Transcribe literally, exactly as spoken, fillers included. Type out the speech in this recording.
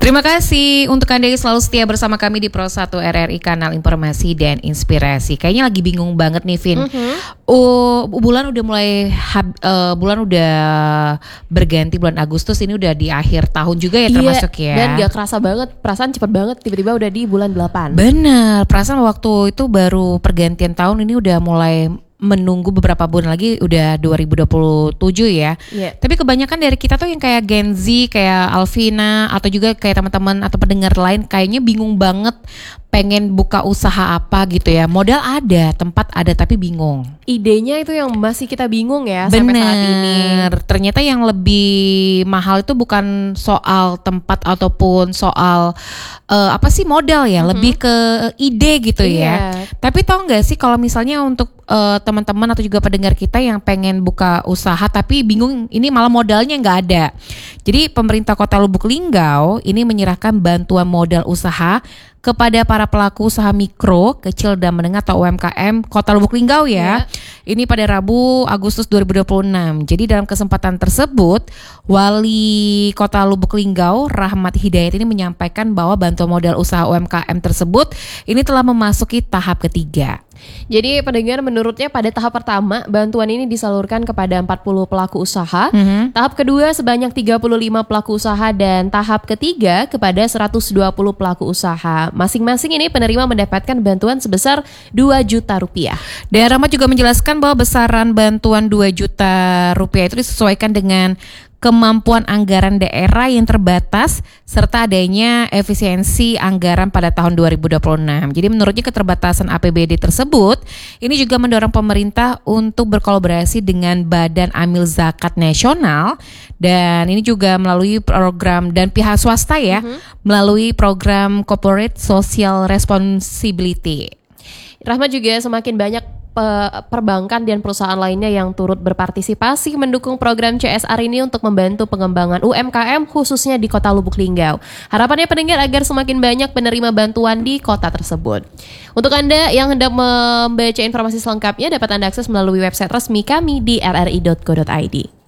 Terima kasih untuk Anda yang selalu setia bersama kami di Pro satu R R I, kanal informasi dan inspirasi. Kayaknya lagi bingung banget nih, Vin. Mm-hmm. Oh, bulan udah mulai hab, uh, bulan udah berganti, bulan Agustus ini udah di akhir tahun juga ya, termasuk iya, ya. Dan gak kerasa banget, perasaan cepet banget, tiba-tiba udah di bulan delapan. Bener, perasaan waktu itu baru pergantian tahun, ini udah mulai menunggu beberapa bulan lagi udah dua ribu dua puluh tujuh ya. Yeah. Tapi kebanyakan dari kita tuh yang kayak Gen Z, kayak Alvina atau juga kayak teman-teman atau pendengar lain kayaknya bingung banget pengen buka usaha apa gitu ya. Modal ada, tempat ada, tapi bingung. Idenya itu yang masih kita bingung ya. Bener. Sampai saat ini. Ternyata yang lebih mahal itu bukan soal tempat ataupun soal uh, apa sih modal ya, mm-hmm. lebih ke ide gitu yeah. ya. Tapi tau nggak sih kalau misalnya untuk uh, teman-teman atau juga pendengar kita yang pengen buka usaha tapi bingung, ini malah modalnya nggak ada. Jadi pemerintah Kota Lubuk Linggau ini menyerahkan bantuan modal usaha kepada para pelaku usaha mikro, kecil dan menengah atau U M K M Kota Lubuk Linggau ya. Yeah. Ini pada Rabu Agustus dua ribu dua puluh enam. Jadi dalam kesempatan tersebut, Wali Kota Lubuk Linggau Rahmat Hidayat ini menyampaikan bahwa bantuan modal usaha U M K M tersebut ini telah memasuki tahap ketiga. Jadi pendengar, menurutnya pada tahap pertama bantuan ini disalurkan kepada empat puluh pelaku usaha, mm-hmm. tahap kedua sebanyak tiga puluh lima pelaku usaha, dan tahap ketiga kepada seratus dua puluh pelaku usaha. Masing-masing ini penerima mendapatkan bantuan sebesar dua juta rupiah. Dan Rahmat juga menjelaskan bahwa besaran bantuan dua juta rupiah itu disesuaikan dengan kemampuan anggaran daerah yang terbatas serta adanya efisiensi anggaran pada tahun dua ribu dua puluh enam. Jadi menurutnya keterbatasan A P B D tersebut ini juga mendorong pemerintah untuk berkolaborasi dengan Badan Amil Zakat Nasional, dan ini juga melalui program dan pihak swasta ya, mm-hmm. melalui program Corporate Social Responsibility. Rahmat juga semakin banyak perbankan dan perusahaan lainnya yang turut berpartisipasi mendukung program C S R ini untuk membantu pengembangan U M K M khususnya di Kota Lubuk Linggau. Harapannya pendengar agar semakin banyak penerima bantuan di kota tersebut. Untuk Anda yang hendak membaca informasi selengkapnya dapat Anda akses melalui website resmi kami di r r i dot co dot i d.